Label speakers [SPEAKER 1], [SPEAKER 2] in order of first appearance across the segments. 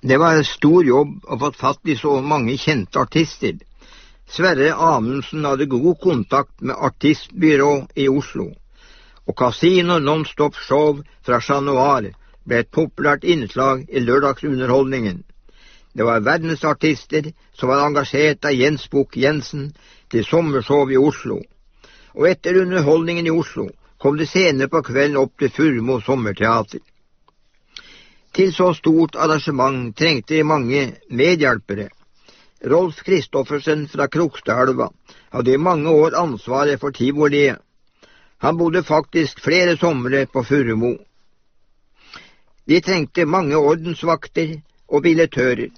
[SPEAKER 1] Det var en stor jobb å få fatt i så mange kjente artister. Sverre Amundsen hadde god kontakt med artistbyrå i Oslo, og Casino Non-Stop Show fra Chat Noir ble et populært innslag i lørdagsunderholdningen. Det var verdensartister som var engasjert av Jens Bukk-Jensen til sommershow i Oslo, og etter underholdningen i Oslo kom det senere på kvelden opp til Furumo sommerteater. Til så stort arrangement trengte de mange medhjelpere. Rolf Kristoffersen fra Krokstadelva hadde i mange år ansvaret for tivoliet. Han bodde faktisk flere somre på Furumo. De trengte mange ordensvakter og billetører.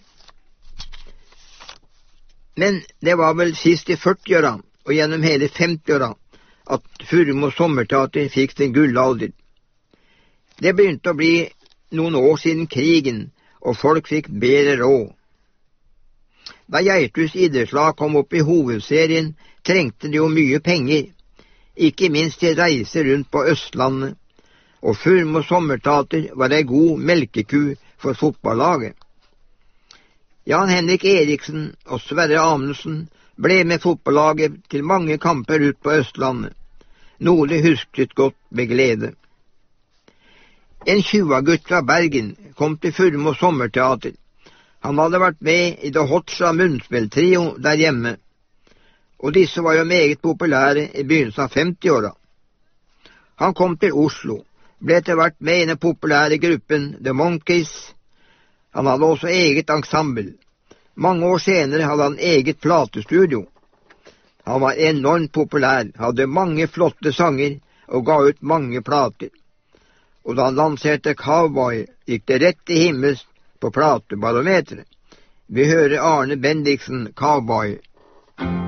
[SPEAKER 1] Men det var vel sist i 40-åra og gjennom hele 50-åra at Furumo sommerteater fikk sin gullalder. Det begynte å bli noen år siden krigen, og folk fikk bedre råd. Da Geithus idrettslag kom opp i hovedserien, trengte de jo mye penger, ikke minst til reiser rundt på Østlandet, og Furumo sommerteater var ei god melkeku for fotballaget. Jan Henrik Eriksen og Sverre Amundsen ble med fotballaget til mange kamper ut på Østlandet, noe de husket godt med glede. En 20-gutt fra Bergen kom til Furumo sommerteater. Han hadde vært med i The Hotcha munnspilltrio der hjemme, og disse var jo meget populære i begynnelsen av 50-åra. Han kom til Oslo, ble etter hvert med i den populære gruppen The Monkees. Han hadde også eget ensemble. Mange år senere hadde han eget platestudio. Han var enormt populær, hadde mange flotte sanger og ga ut mange plater. Og da han lanserte Cowboy, gikk det rett til himmels på platebarometeret. Vi hører Arne Bendiksen, Cowboy.